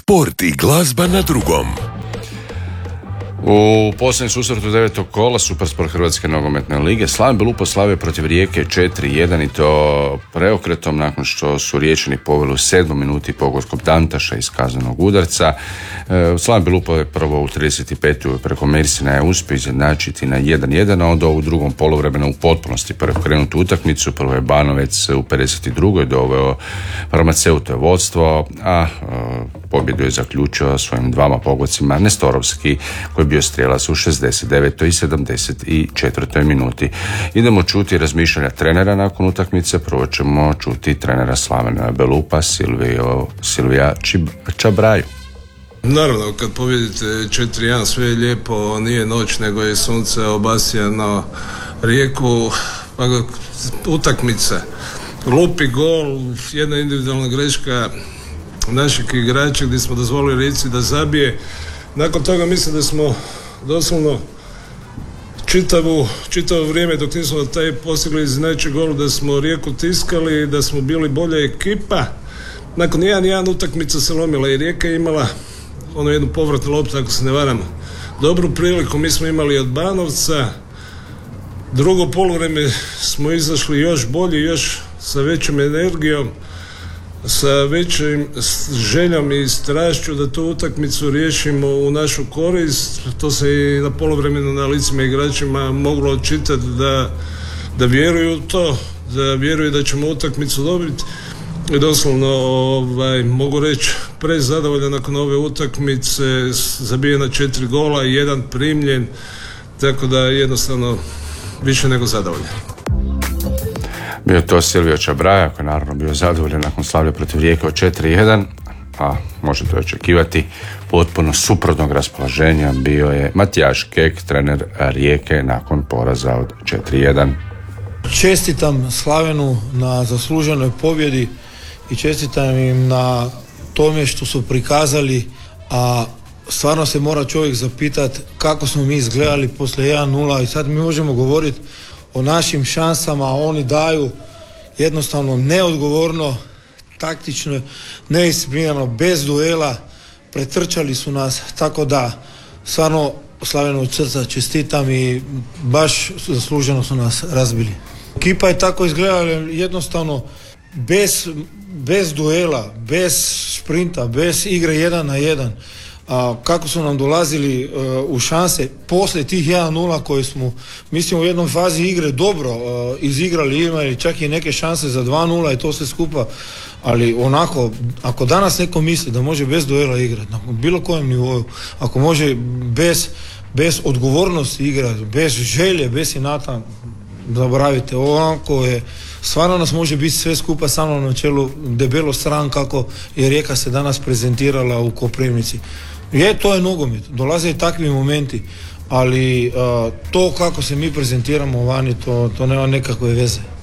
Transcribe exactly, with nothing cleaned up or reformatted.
Sport i glazba na drugom. U posljednjem susretu devetog kola Supersport Hrvatske nogometne lige Slaven Belupo slavio protiv Rijeke četiri jedan i to preokretom nakon što su Riječani poveli u sedmoj minuti pogodkom Dantaša iz kaznenog udarca. Slaven Belupo je prvo u trideset petoj preko Mersina je uspio izjednačiti na jedan jedan, a onda u drugom poluvremenu u potpunosti preokrenutu utakmicu. Prvo je Banovec u pedeset drugoj doveo Farmaceutove vodstvo, a pobjedu je zaključio svojim dvama pogodcima Nestorovski koji je bio strijelac u šezdeset devetoj i sedamdeset četvrtoj minuti. Idemo čuti razmišljanja trenera nakon utakmice. Prvo ćemo čuti trenera Slavena Belupa, Silvio, Silvija Čabraju. Naravno, kad pobjedite četiri jedan sve je lijepo, nije noć nego je sunce obasja na Rijeku, pa utakmica, glupi gol, jedna individualna greška naših igrača gdje smo dozvolili Rijeci da zabije. Nakon toga mislim da smo doslovno čitavu, čitavo vrijeme dok nismo taj postigli iznenađeni gol da smo Rijeku tiskali, da smo bili bolja ekipa. Nakon jedan jedan utakmica se lomila i Rijeka je imala ono jednu povratnu loptu, ako se ne varam, dobru priliku. Mi smo imali od Banovca. Drugo poluvreme smo izašli još bolje, još sa većom energijom, sa većim željom i strašću da tu utakmicu riješimo u našu korist. To se i na poluvremenu na licima igračima moglo odčitati da, da vjeruju u to, da vjeruju da ćemo utakmicu dobiti. I doslovno ovaj, mogu reći prezadovoljan nakon ove utakmice, zabijena četiri gola i jedan primljen, tako da jednostavno više nego zadovoljan. Bio to Silvio Čabraja koji je naravno bio zadovoljan nakon slavlja protiv Rijeke od četiri jedan, a možete očekivati potpuno suprotnog raspoloženja bio je Matijaš Kek, trener Rijeke nakon poraza od četiri jedan. Čestitam Slavenu na zasluženoj pobjedi i čestitam im na tome što su prikazali, a stvarno se mora čovjek zapitati kako smo mi izgledali poslije jedan nula i sad mi možemo govoriti o našim šansama, a oni daju jednostavno neodgovorno, taktično, neisciplinirano, bez duela, pretrčali su nas, tako da stvarno Slavenu od srca čestitam i baš zasluženo su nas razbili. Ekipa je tako izgledala jednostavno bez, bez duela, bez sprinta, bez igre jedan na jedan. A kako su nam dolazili uh, u šanse poslije tih jedan nula koje smo, mislim, u jednoj fazi igre dobro uh, izigrali, imali čak i neke šanse za dva nula i to sve skupa, ali onako, ako danas neko misli da može bez duela igrati na bilo kojem nivou, ako može bez, bez odgovornosti igrati, bez želje, bez inata, zaboravite, onako je, stvarno nas može biti sve skupa samo na čelu debelo stran kako je Rijeka se danas prezentirala u Koprivnici. Je, to je nogomet, dolaze i takvi momenti, ali uh, to kako se mi prezentiramo vani, to, to nema nekakve veze.